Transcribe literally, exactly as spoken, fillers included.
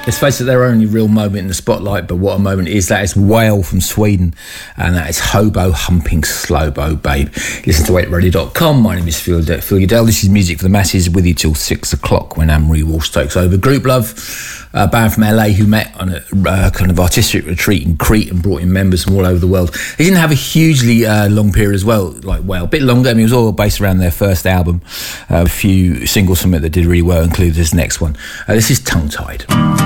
Let's face it, their only real moment in the spotlight, but what a moment is. That is Whale from Sweden, and that is Hobo Humping Slowbo Babe. Listen to wait radio dot com. My name is Phil, Phil Udell. This is Music for the Masses, with you till six o'clock when Anne-Marie Walsh takes over. Group Love, a band from L A who met on a uh, kind of artistic retreat in Crete and brought in members from all over the world. They didn't have a hugely uh, long period as well, like Whale, a bit longer. I mean, it was all based around their first album. Uh, a few singles from it that did really well, included this next one. Uh, this is Tongue Tied.